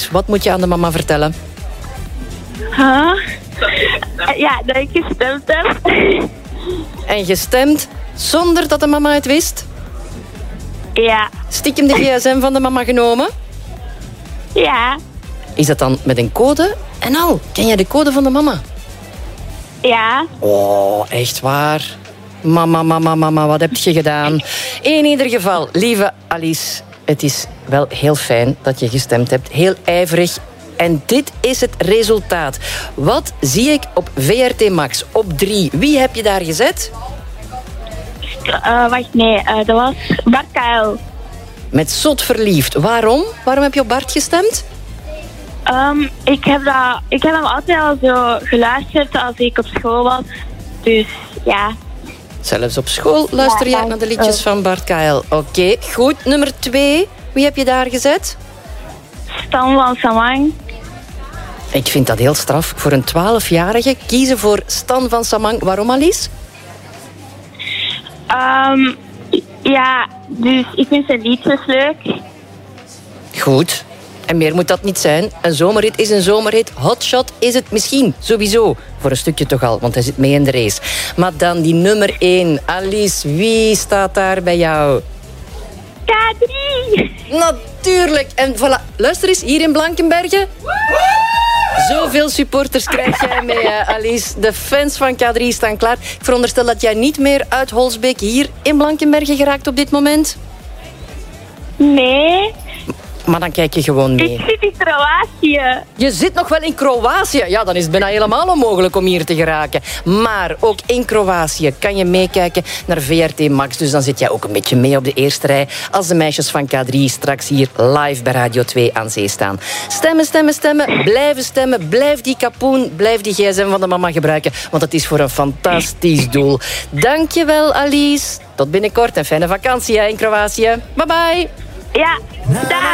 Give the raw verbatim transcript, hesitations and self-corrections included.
Alice, wat moet je aan de mama vertellen? Huh? Ja, dat ik gestemd heb. En gestemd zonder dat de mama het wist? Ja. Stiekem de gsm van de mama genomen? Ja. Is dat dan met een code? En al, ken jij de code van de mama? Ja. Oh, echt waar? Mama, mama, mama, wat heb je gedaan? In ieder geval, lieve Alice, het is wel heel fijn dat je gestemd hebt. Heel ijverig. En dit is het resultaat. Wat zie ik op V R T Max? Op drie. Wie heb je daar gezet? Uh, wacht, nee. Uh, dat was Bart Kuil. Met Zot Verliefd. Waarom? Waarom heb je op Bart gestemd? Um, ik, heb dat, ik heb hem altijd al zo geluisterd als ik op school was. Dus ja. Zelfs op school luister jij ja, naar de liedjes van Bart Kuil. Oké, okay, goed. Nummer twee. Wie heb je daar gezet? Stan van Samang. Ik vind dat heel straf. Voor een twaalfjarige kiezen voor Stan van Samang. Waarom, Alice? Um, ja, dus ik vind zijn liedjes leuk. Goed. En meer moet dat niet zijn. Een zomerhit is een zomerhit. Hotshot is het misschien. Sowieso. Voor een stukje toch al, want hij zit mee in de race. Maar dan die nummer één. Alice, wie staat daar bij jou? K drie. Natuurlijk. En voilà. Luister eens, hier in Blankenberge. Zoveel supporters krijg jij mee, Alice. De fans van K drie staan klaar. Ik veronderstel dat jij niet meer uit Holsbeek hier in Blankenberge geraakt op dit moment? Nee. Maar dan kijk je gewoon mee. Ik zit in Kroatië. Je zit nog wel in Kroatië. Ja, dan is het bijna helemaal onmogelijk om hier te geraken. Maar ook in Kroatië kan je meekijken naar V R T Max. Dus dan zit jij ook een beetje mee op de eerste rij als de meisjes van K drie straks hier live bij Radio twee aan zee staan. Stemmen, stemmen, stemmen. Blijven stemmen. Blijf die kapoen, blijf die gsm van de mama gebruiken. Want het is voor een fantastisch doel. Dankjewel, Alice. Tot binnenkort en fijne vakantie hè, in Kroatië. Bye bye. Ja, dag.